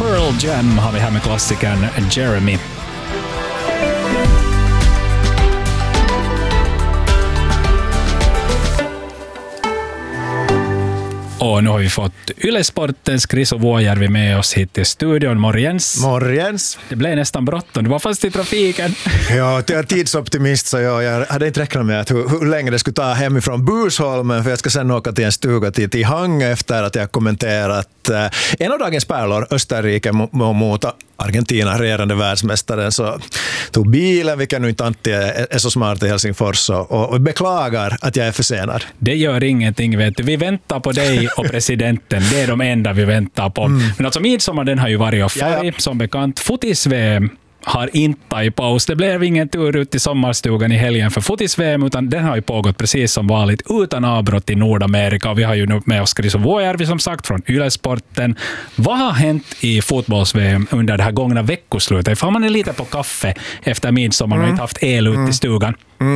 Pearl Jam har vi här med klassikern Jeremy. Och nu har vi fått Yle-sportens Chris och Vuojärvi med oss hit till studion. Morgens. Morgens. Det blev nästan bråttom. Du var fast i trafiken. Ja, jag är tidsoptimist så jag hade inte räknat med att hur länge det skulle ta hemifrån Bursholmen, för jag ska sen åka till en stuga till Hang efter att jag kommenterat en av dagens pärlor, Österrike mot Argentina, regerande världsmästaren, så tog bilen, vilken nu inte alltid är så smart i Helsingfors, och beklagar att jag är försenad. Det gör ingenting, vet du. Vi väntar på dig och presidenten. Det är de enda vi väntar på. Men alltså midsommar, den har ju varit av färg, som bekant. Fotis-VM har inte i paus. Det blev ingen tur ut i sommarstugan i helgen för fotis-VM, utan den har ju pågått precis som vanligt utan avbrott i Nordamerika. Och vi har ju nu med oss Chris och Vuojärvi som sagt från Yle-sporten. Vad har hänt i fotbolls-VM under det här gångna veckoslutet? För man är lite på kaffe efter midsommar och inte haft el ut i stugan.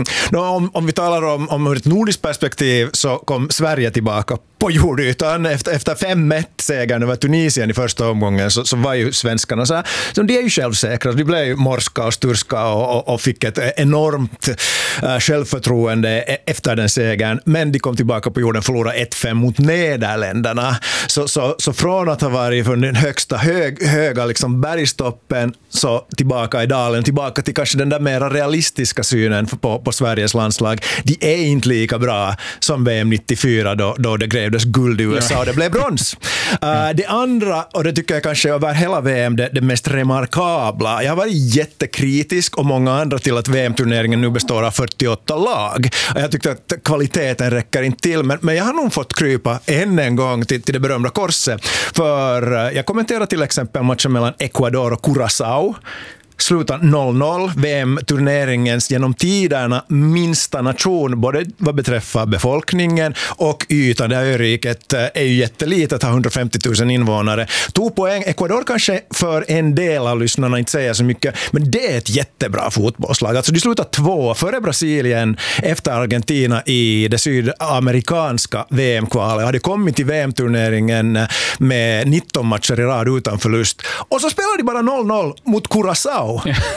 Om vi talar om ur ett nordiskt perspektiv, så kom Sverige tillbaka på jordytan efter 5-1-segern över Tunisien i första omgången, så var ju svenskarna så här, de är ju självsäkra, de blev ju morska och sturska och fick ett enormt självförtroende efter den segern, men de kom tillbaka på jorden, förlorade 1-5 mot Nederländerna, så från att ha varit från den högsta höga liksom bergstoppen, så tillbaka i dalen, tillbaka till kanske den där mera realistiska synen på Sveriges landslag. De är inte lika bra som VM 94 då det grävdes guld i USA och det blev brons. Det andra, och det tycker jag kanske över hela VM det mest remarkabla, jag har varit jättekritisk och många andra till att VM-turneringen nu består av 48 lag. Jag tyckte att kvaliteten räcker inte till, men jag har nog fått krypa än en gång till det berömda korset. För jag kommenterar till exempel matchen mellan Ecuador och Curaçao. Slutar 0-0, VM-turneringens genom tiderna minsta nation, både vad beträffar befolkningen och ytan. Det här öriket är ju jättelitet, har 150 000 invånare. 2 poäng, Ecuador kanske för en del av lyssnarna inte säger så mycket, men det är ett jättebra fotbollslag. Alltså de slutar 2 före Brasilien, efter Argentina i det sydamerikanska VM-kvalet. Hade kommit till VM-turneringen med 19 matcher i rad utan förlust. Och så spelar de bara 0-0 mot Curaçao.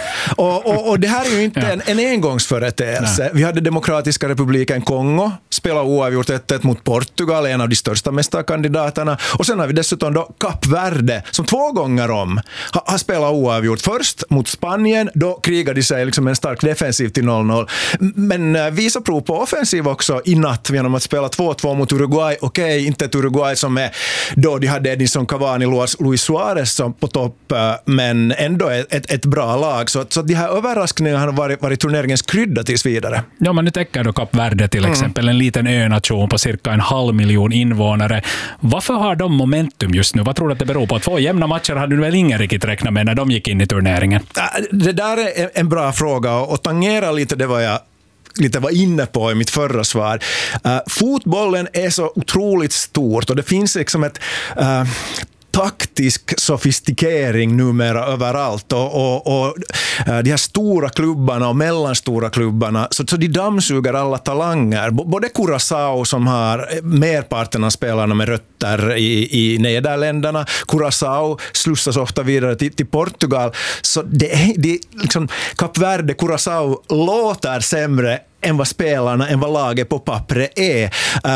Och det här är ju inte en engångsföreteelse. Nej. Vi hade Demokratiska republiken Kongo, spela oavgjort 1-1 mot Portugal, en av de största mästarkandidaterna. Och sen har vi dessutom då Kap Verde, som 2 gånger om har spelat oavgjort. Först mot Spanien, då krigade de sig liksom en stark defensiv till 0-0. Men visar prov på offensiv också i natt genom att spela 2-2 mot Uruguay. Okej, inte ett Uruguay som är då de hade Edinson Cavani, Luis Suarez som på topp, men ändå ett bra lag. Så de här överraskningarna har varit turneringens krydda tills vidare. Ja, men nu täcker då Kap Verde till exempel, en liten önation på cirka 500 000 invånare. Varför har de momentum just nu? Vad tror du att det beror på? 2 jämna matcher hade du väl ingen riktigt räknat med när de gick in i turneringen? Det där är en bra fråga och tangerar lite det vad jag var inne på i mitt förra svar. Fotbollen är så otroligt stort och det finns liksom ett taktisk sofistikering numera överallt och de här stora klubbarna och mellanstora klubbarna, så de dammsuger alla talanger. Både Curaçao som har merparten av spelarna med rötter i Nederländerna. Curaçao slussas ofta vidare till Portugal. Så det liksom, Kap Verde, Curaçao låter sämre än vad spelarna, än vad laget på pappret är.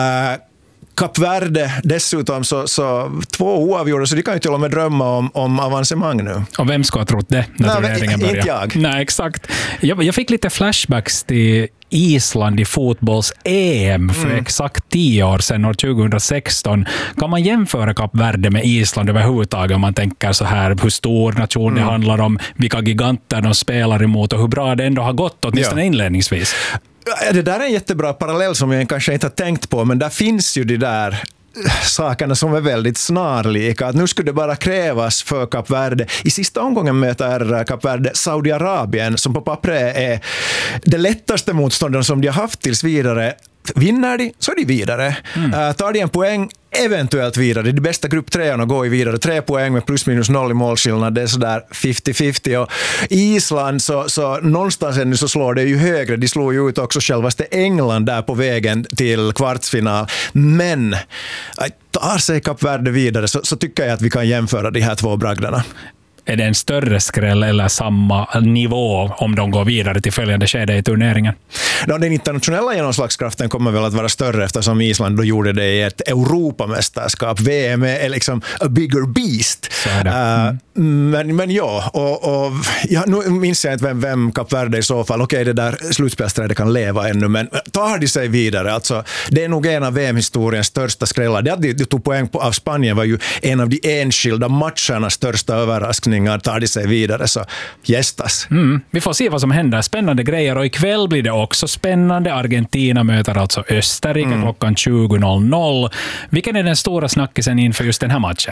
Kap Verde dessutom så 2 oavgjorda, så de kan ju till och med drömma om avancemang nu. Och vem ska ha trott det när turneringen börjar? Inte jag. Nej, exakt. Jag fick lite flashbacks till Island i fotbolls-EM för exakt 10 år sedan, år 2016. Kan man jämföra Kap Verde med Island överhuvudtaget om man tänker så här hur stor nation det handlar om, vilka giganter de spelar emot och hur bra det ändå har gått åtminstone inledningsvis? Det där är en jättebra parallell som jag kanske inte har tänkt på, men där finns ju de där sakerna som är väldigt snarlika. Att nu skulle det bara krävas för Kap Verde. I sista omgången möter Kap Verde Saudiarabien som på pappret är det lättaste motståndaren som de har haft tills vidare. Vinner de så är de vidare. Tar de en poäng eventuellt vidare. De bästa grupp 3 går ju vidare. 3 poäng med plus minus 0 i målskillnad. Det är sådär 50-50. Och Island så någonstans ännu så slår det ju högre. De slår ju ut också självaste England där på vägen till kvartsfinal. Men tar sig Kap Verde vidare så tycker jag att vi kan jämföra de här två bragderna. Är det en större skräll eller samma nivå om de går vidare till följande skede i turneringen? Den internationella genomslagskraften kommer väl att vara större eftersom Island då gjorde det i ett Europamästerskap. VM är liksom a bigger beast. Men ja, och nu minns jag inte vem Kap Verde i så fall. Okej, det där slutspelsträdet kan leva ännu, men tar de sig vidare? Alltså, det är nog en av VM-historiens största skrällar. Det att de tog poäng av Spanien var ju en av de enskilda matchernas största överraskningar. Tar de sig vidare så gästas. Vi får se vad som händer. Spännande grejer, och ikväll blir det också spännande. Argentina möter alltså Österrike klockan 20.00. Vilken är den stora snackisen inför just den här matchen?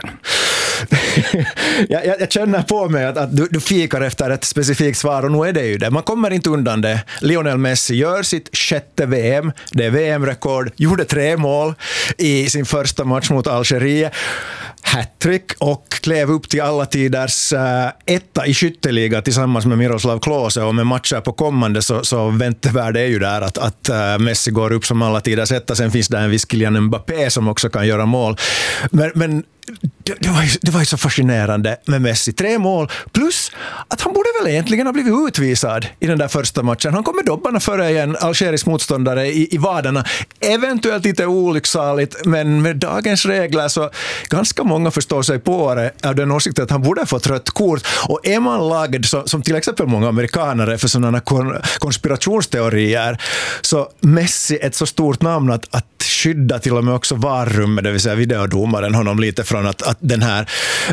jag känner på mig att du fikar efter ett specifikt svar, och nu är det ju det. Man kommer inte undan det. Lionel Messi gör sitt 6:e VM. Det är VM-rekord. Gjorde 3 mål i sin första match mot Algeriet. Hattrick och klev upp till alla tiders etta i skytteliga tillsammans med Miroslav Klose, och med matcher på kommande så väntevärde är ju där att Messi går upp som alla tiders etta. Sen finns det en viss Kylian Mbappé som också kan göra mål. Men det var ju så fascinerande med Messi. 3 mål, plus att han borde väl egentligen ha blivit utvisad i den där första matchen. Han kom med dobbarna före en algerisk motståndare i vaderna. Eventuellt lite olycksaligt, men med dagens regler så ganska många förstår sig på det av den åsikten att han borde ha fått rött kort. Och är man lagd, som till exempel många amerikanare, för sådana konspirationsteorier, så Messi ett så stort namn att skydda till och med också varummet, det vill säga videodomaren, honom lite från att den här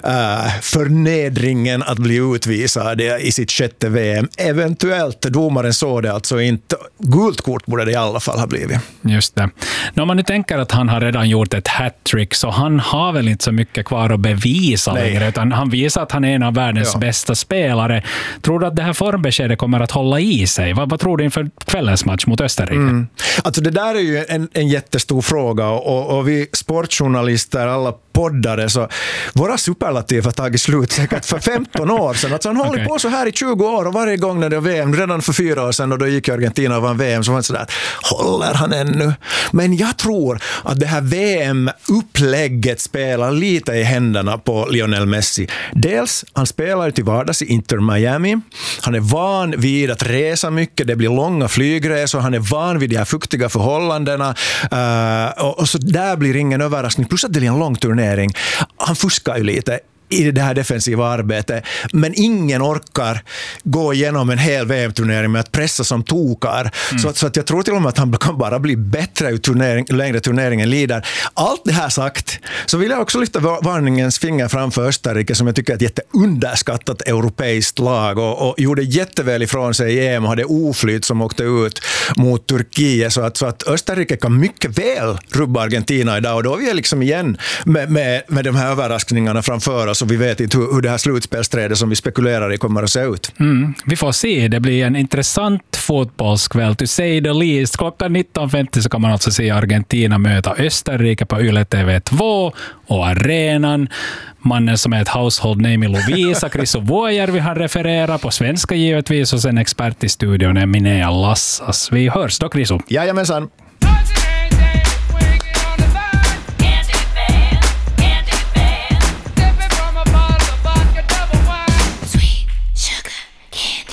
förnedringen att bli utvisad i sitt 6:e VM. Eventuellt, domaren såg det alltså inte. Gult kort borde det i alla fall ha blivit. Just det. När man nu tänker att han har redan gjort ett hattrick, så han har väl inte så mycket kvar att bevisa längre, utan han visar att han är en av världens bästa spelare. Tror du att det här formbeskedet kommer att hålla i sig? Vad tror du inför kvällens match mot Österrike? Alltså det där är ju en jättestor fråga, och vi sportjournalister, alla poddare, så våra superlativ har tagit slut säkert för 15 år sedan. Alltså han håller på så här i 20 år, och varje gång när det är VM, redan för 4 år sedan, och då gick Argentina och vann VM, så var det sådär, håller han ännu? Men jag tror att det här VM-upplägget spelar lite i händerna på Lionel Messi. Dels, han spelar till vardags i Inter Miami. Han är van vid att resa mycket, det blir långa flygresor, han är van vid de här fuktiga förhållandena, och så där blir ingen överraskning. Plus att det är en lång turnering. Han fuskar ju lite i det här defensiva arbetet, men ingen orkar gå igenom en hel VM-turnering med att pressa som tokar. Så att jag tror till och med att han kan bara bli bättre i längre turneringen lider. Allt det här sagt, så vill jag också lyfta varningens finger framför Österrike, som jag tycker är ett jätteunderskattat europeiskt lag, och gjorde jätteväl ifrån sig i EM och hade oflyt som åkte ut mot Turkiet, så att Österrike kan mycket väl rubba Argentina idag, och då är vi liksom igen med de här överraskningarna framför oss. Så vi vet inte hur det här slutspelsträdet som vi spekulerar i kommer att se ut. Vi får se. Det blir en intressant fotbollskväll, to say the least. Klockan 19.50 så kan man alltså se Argentina möta Österrike på Yle TV2 och arenan. Mannen som är ett household name i Lovisa, Krisu Vuojärvi, han refererar på svenska givetvis, och sen expert i studion är Minea Lassas. Vi hörs då, Krisu. Jajamensan.